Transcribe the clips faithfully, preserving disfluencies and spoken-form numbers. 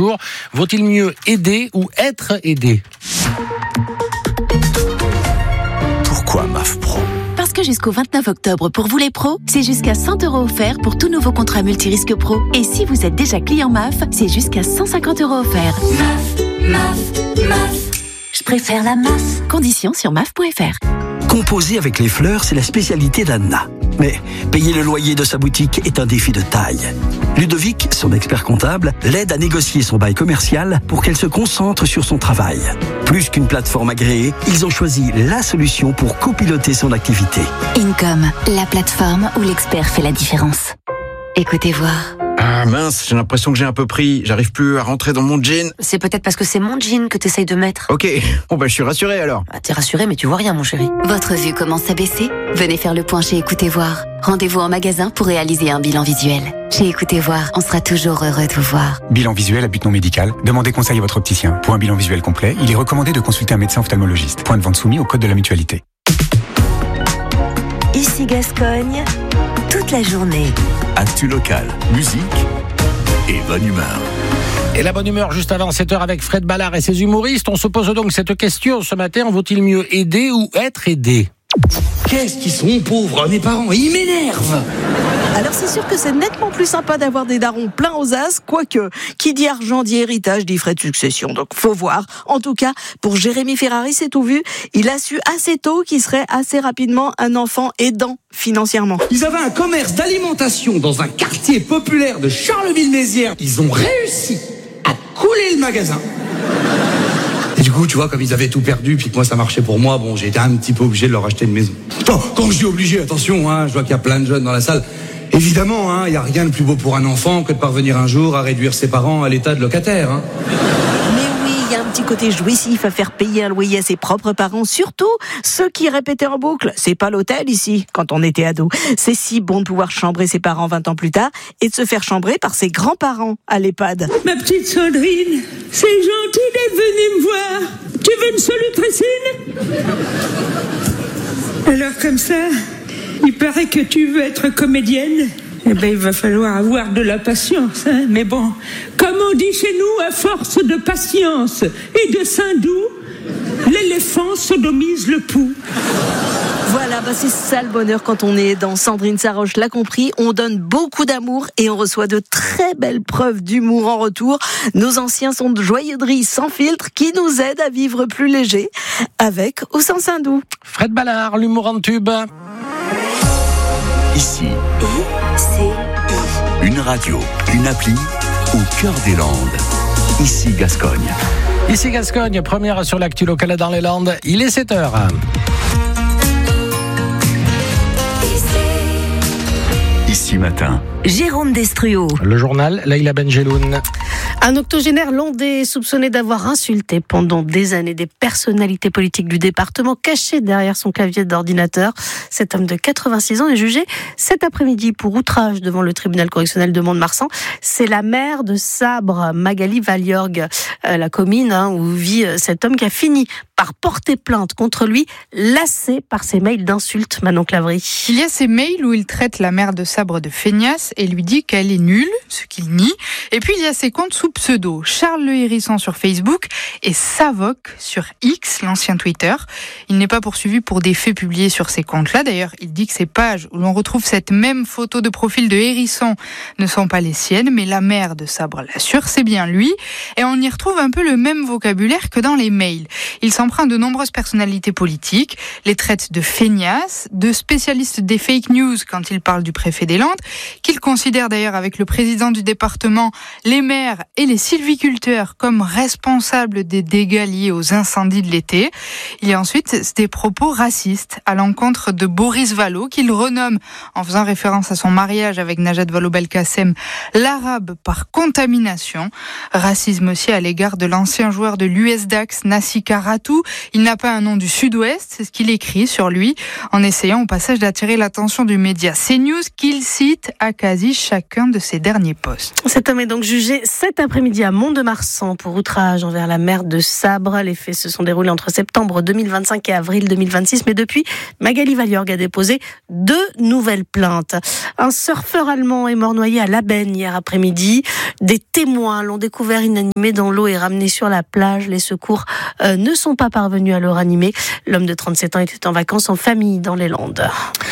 jour. Vaut-il mieux aider ou être aidé ? Pourquoi M A F Pro ? Parce que jusqu'au vingt-neuf octobre, pour vous les pros, c'est jusqu'à cent euros offerts pour tout nouveau contrat multirisque pro. Et si vous êtes déjà client M A F, c'est jusqu'à cent cinquante euros offerts. M A F, M A F, M A F. Je préfère la M A F. Conditions sur M A F point F R. Composer avec les fleurs, c'est la spécialité d'Anna. Mais payer le loyer de sa boutique est un défi de taille. Ludovic, son expert comptable, l'aide à négocier son bail commercial pour qu'elle se concentre sur son travail. Plus qu'une plateforme agréée, ils ont choisi la solution pour copiloter son activité. Income, la plateforme où l'expert fait la différence. Écoutez voir. Ah mince, j'ai l'impression que j'ai un peu pris. J'arrive plus à rentrer dans mon jean. C'est peut-être parce que c'est mon jean que t'essayes de mettre. Ok, bon bah je suis rassuré alors. Ah, t'es rassuré mais tu vois rien mon chéri. Votre vue commence à baisser ? Venez faire le point chez Écoutez Voir. Rendez-vous en magasin pour réaliser un bilan visuel. Chez Écoutez Voir, on sera toujours heureux de vous voir. Bilan visuel à but non médical. Demandez conseil à votre opticien. Pour un bilan visuel complet, il est recommandé de consulter un médecin ophtalmologiste. Point de vente soumis au code de la mutualité. Ici Gascogne, toute la journée. Actu local, musique et bonne humeur. Et la bonne humeur juste avant sept heures avec Fred Ballard et ses humoristes. On se pose donc cette question ce matin, vaut-il mieux aider ou être aidé ? Qu'est-ce qu'ils sont pauvres, mes parents, ils m'énervent. Alors c'est sûr que c'est nettement plus sympa d'avoir des darons pleins aux as, quoique, qui dit argent dit héritage, dit frais de succession, donc faut voir. En tout cas, pour Jérémy Ferrari, c'est tout vu, il a su assez tôt qu'il serait assez rapidement un enfant aidant financièrement. Ils avaient un commerce d'alimentation dans un quartier populaire de Charleville-Mézières, ils ont réussi à couler le magasin. Et du coup, tu vois, comme ils avaient tout perdu, puis que moi ça marchait pour moi, bon, j'ai été un petit peu obligé de leur acheter une maison. Oh, quand je dis obligé, attention, hein, je vois qu'il y a plein de jeunes dans la salle. Évidemment, il hein, n'y a rien de plus beau pour un enfant que de parvenir un jour à réduire ses parents à l'état de locataire. Hein. Mais oui, il y a un petit côté jouissif à faire payer un loyer à ses propres parents, surtout ceux qui répétaient en boucle. C'est pas l'hôtel ici, quand on était ado. C'est si bon de pouvoir chambrer ses parents vingt ans plus tard et de se faire chambrer par ses grands-parents à l'EHPAD. Ma petite Sandrine, c'est gentil d'être venue me voir. Tu veux une solutricine ? Alors comme ça, il paraît que tu veux être comédienne. Eh ben, il va falloir avoir de la patience, hein. Mais bon, comme on dit chez nous, à force de patience et de sein doux, l'éléphant sodomise le pouls. Voilà, bah c'est ça le bonheur quand on est dans Sandrine Saroche l'a compris, on donne beaucoup d'amour et on reçoit de très belles preuves d'humour en retour. Nos anciens sont de joyeuserie sans filtre qui nous aident à vivre plus léger, avec ou sans Saint-Doux. Fred Ballard, l'humour en tube. Ici, I, C, I. une radio, une appli au cœur des Landes. Ici Gascogne. Ici Gascogne, première sur l'actu locale dans les Landes. Il est sept heures. Ici matin. Jérôme Destruau. Le journal, Leïla Benjeloun. Un octogénaire landais soupçonné d'avoir insulté pendant des années des personnalités politiques du département, caché derrière son clavier d'ordinateur. Cet homme de quatre-vingt-six ans est jugé cet après-midi pour outrage devant le tribunal correctionnel de Mont-de-Marsan. C'est la mère de Sabre, Magali Valiorgue, euh, la commune hein, où vit euh, cet homme qui a fini par porter plainte contre lui, lassé par ses mails d'insultes. Manon Clavry. Il y a ces mails où il traite la mère de Sabre de feignasse et lui dit qu'elle est nulle, ce qu'il nie. Et puis il y a ses comptes sous pseudo, Charles Le Hérisson sur Facebook et Savoc sur X, l'ancien Twitter. Il n'est pas poursuivi pour des faits publiés sur ces comptes-là. D'ailleurs, il dit que ces pages où l'on retrouve cette même photo de profil de Hérisson ne sont pas les siennes, mais la mère de Sabre l'assure, c'est bien lui. Et on y retrouve un peu le même vocabulaire que dans les mails. Il s'emprunte de nombreuses personnalités politiques, les traite de feignasses, de spécialistes des fake news quand il parle du préfet des Landes, qu'il considère d'ailleurs avec le président du département, les maires et les sylviculteurs comme responsables des dégâts liés aux incendies de l'été. Il y a ensuite des propos racistes à l'encontre de Boris Vallaud, qu'il renomme, en faisant référence à son mariage avec Najat Vallaud-Belkacem, l'arabe par contamination. Racisme aussi à l'égard de l'ancien joueur de l'U S Dax, Nassi Karatou. Il n'a pas un nom du Sud-Ouest, c'est ce qu'il écrit sur lui, en essayant au passage d'attirer l'attention du média CNews, qu'il cite à quasi chacun de ses derniers posts. Cet homme est donc jugé cet après-midi à Mont-de-Marsan pour outrage envers la maire de Sabre. Les faits se sont déroulés entre septembre deux mille vingt-cinq et avril deux mille vingt-six. Mais depuis, Magali Valiorg a déposé deux nouvelles plaintes. Un surfeur allemand est mort noyé à Labenne hier après-midi. Des témoins l'ont découvert inanimé dans l'eau et ramené sur la plage. Les secours euh, ne sont pas parvenus à le ranimer. L'homme de trente-sept ans était en vacances en famille dans les Landes.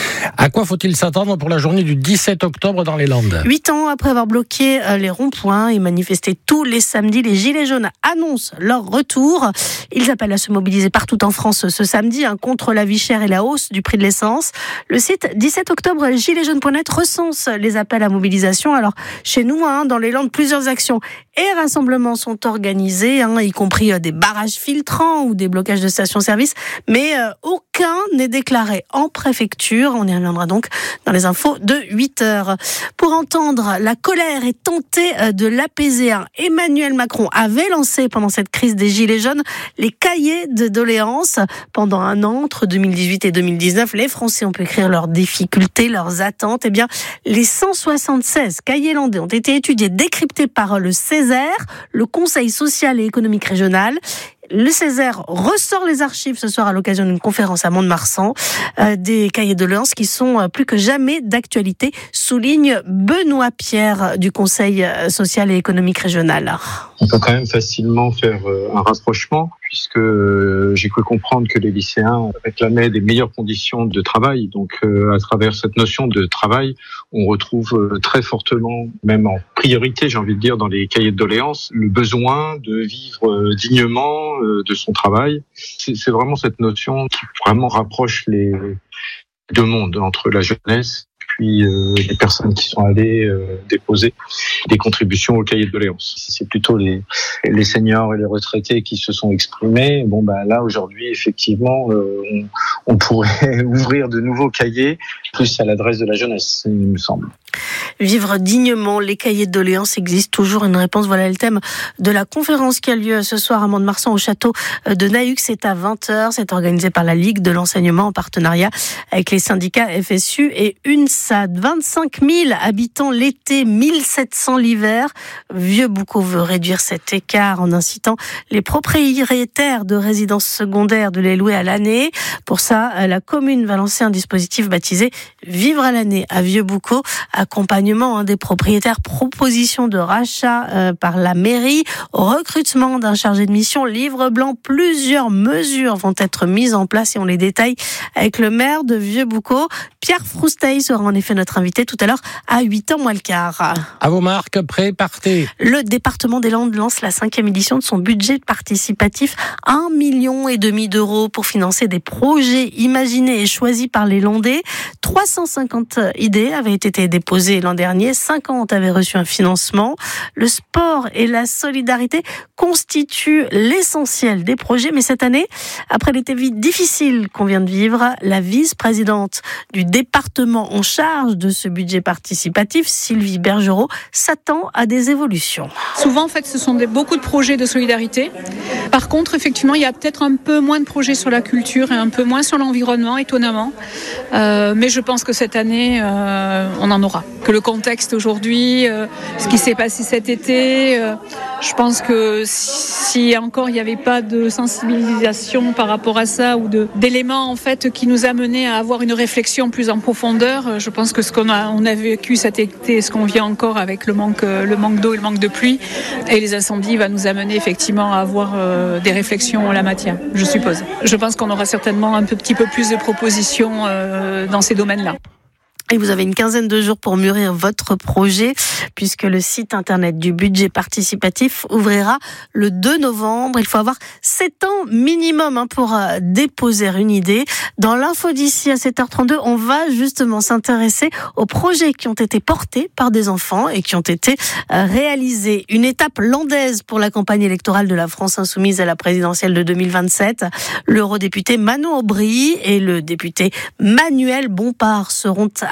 À quoi faut-il s'attendre pour la journée du dix-sept octobre dans les Landes ? Huit ans après avoir bloqué les ronds-points et manifesté tous les samedis, les Gilets jaunes annoncent leur retour. Ils appellent à se mobiliser partout en France ce samedi hein, contre la vie chère et la hausse du prix de l'essence. Le site dix-sept octobre gilets jaunes point net recense les appels à mobilisation. Alors chez nous, hein, dans les Landes, plusieurs actions et rassemblements sont organisés, hein, y compris des barrages filtrants ou des blocages de stations-service, mais euh, aucun n'est déclaré en préfecture. On y reviendra donc dans les infos de huit heures. Pour entendre la colère et tenter de l'apaiser, Emmanuel Macron avait lancé pendant cette crise des Gilets jaunes les cahiers de doléances. Pendant un an, entre deux mille dix-huit et deux mille dix-neuf, les Français ont pu écrire leurs difficultés, leurs attentes. Eh bien, les cent soixante-seize cahiers landais ont été étudiés, décryptés par le Césaire, le Conseil social et économique régional. Le Césaire ressort les archives ce soir à l'occasion d'une conférence à Mont-de-Marsan. Euh, des cahiers de doléances qui sont plus que jamais d'actualité, souligne Benoît Pierre du Conseil social et économique régional. On peut quand même facilement faire un rapprochement, puisque j'ai cru comprendre que les lycéens réclamaient des meilleures conditions de travail. Donc, à travers cette notion de travail, on retrouve très fortement, même en priorité, j'ai envie de dire, dans les cahiers de doléances, le besoin de vivre dignement de son travail. C'est, c'est vraiment cette notion qui vraiment rapproche les deux mondes, entre la jeunesse puis euh, les personnes qui sont allées euh, déposer des contributions au cahier de doléances. C'est plutôt les, les seniors et les retraités qui se sont exprimés. Bon, ben là, aujourd'hui, effectivement, euh, on, on pourrait ouvrir de nouveaux cahiers, plus à l'adresse de la jeunesse, il me semble. Vivre dignement, les cahiers de doléances existent toujours. Une réponse, voilà le thème de la conférence qui a lieu ce soir à Mont-de-Marsan au château de Nahuc. C'est à vingt heures. C'est organisé par la Ligue de l'enseignement en partenariat avec les syndicats F S U et UNSAD. vingt-cinq mille habitants l'été, mille sept cents l'hiver. Vieux-Boucau veut réduire cet écart en incitant les propriétaires de résidences secondaires de les louer à l'année. Pour ça, la commune va lancer un dispositif baptisé Vivre à l'année à Vieux-Boucau. Accompagnement hein, des propriétaires, proposition de rachat euh, par la mairie, recrutement d'un chargé de mission, livre blanc. Plusieurs mesures vont être mises en place et on les détaille avec le maire de Vieux-Boucau. Pierre Frousteil sera en effet notre invité tout à l'heure à huit heures moins le quart. À vos marques, prêts, partez. Le département des Landes lance la cinquième édition de son budget participatif. Un million et demi d'euros pour financer des projets imaginés et choisis par les Landais. trois cent cinquante idées avaient été déposées l'an dernier. cinquante avaient reçu un financement. Le sport et la solidarité constituent l'essentiel des projets. Mais cette année, après l'été difficile qu'on vient de vivre, la vice-présidente du département en charge de ce budget participatif, Sylvie Bergerot, s'attend à des évolutions. Souvent, en fait, ce sont des, beaucoup de projets de solidarité. Par contre, effectivement, il y a peut-être un peu moins de projets sur la culture et un peu moins sur l'environnement, étonnamment. Euh, mais je pense que cette année, euh, on en aura. Que le contexte aujourd'hui, euh, ce qui s'est passé cet été, euh, je pense que si encore il n'y avait pas de sensibilisation par rapport à ça ou de, d'éléments en fait qui nous amenaient à avoir une réflexion plus en profondeur, je pense que ce qu'on a, on a vécu cet été, ce qu'on vit encore avec le manque, le manque d'eau et le manque de pluie et les incendies va nous amener effectivement à avoir euh, des réflexions en la matière, je suppose. Je pense qu'on aura certainement un peu, petit peu plus de propositions euh, dans ces domaines-là. Et vous avez une quinzaine de jours pour mûrir votre projet, puisque le site internet du budget participatif ouvrira le deux novembre. Il faut avoir sept ans minimum hein, pour euh, déposer une idée. Dans l'info d'ici à sept heures trente-deux, on va justement s'intéresser aux projets qui ont été portés par des enfants et qui ont été euh, réalisés. Une étape landaise pour la campagne électorale de la France insoumise à la présidentielle de deux mille vingt-sept. L'eurodéputé Manon Aubry et le député Manuel Bompard seront à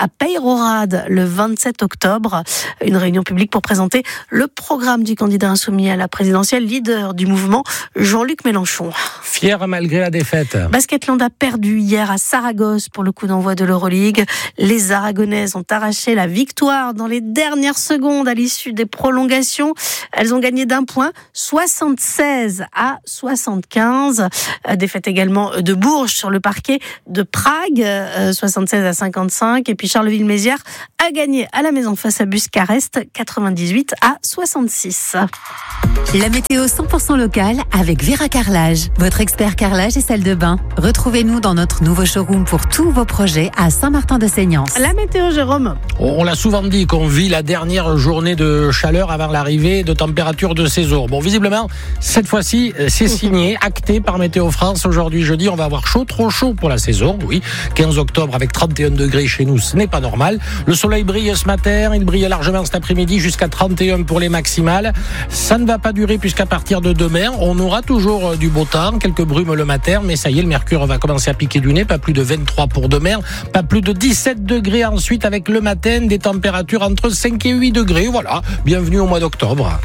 à Peyrehorade le vingt-sept octobre. Une réunion publique pour présenter le programme du candidat insoumis à la présidentielle, leader du mouvement, Jean-Luc Mélenchon. Fier malgré la défaite. Basketland a perdu hier à Saragosse pour le coup d'envoi de l'Euroleague. Les Aragonaises ont arraché la victoire dans les dernières secondes à l'issue des prolongations. Elles ont gagné d'un point, soixante-seize à soixante-quinze. Défaite également de Bourges sur le parquet de Prague, soixante-seize à cinquante-cinq. Et puis Charleville-Mézières a gagné à la maison face à Bucarest, quatre-vingt-dix-huit à soixante-six. La météo cent pour cent locale avec Vera Carrelage, votre expert carrelage et salle de bain. Retrouvez-nous dans notre nouveau showroom pour tous vos projets à Saint-Martin-de-Seignance. La météo, Jérôme. On l'a souvent dit qu'on vit la dernière journée de chaleur avant l'arrivée de température de saison. Bon, visiblement, cette fois-ci, c'est signé, acté par Météo France. Aujourd'hui, jeudi, on va avoir chaud, trop chaud pour la saison. Oui, quinze octobre avec trente et un degrés chez nous, ce n'est pas normal. Le soleil brille ce matin, il brille largement cet après-midi jusqu'à trente et un pour les maximales. Ça ne va pas durer puisqu'à partir de demain, on aura toujours du beau temps, quelques brumes le matin, mais ça y est, le mercure va commencer à piquer du nez, pas plus de vingt-trois pour demain, pas plus de dix-sept degrés ensuite avec le matin, des températures entre cinq et huit degrés. Voilà, bienvenue au mois d'octobre.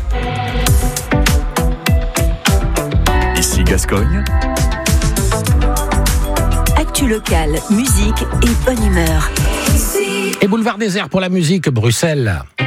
Ici Gascogne. Actu locale, musique et bonne humeur. Et boulevard désert pour la musique, Bruxelles.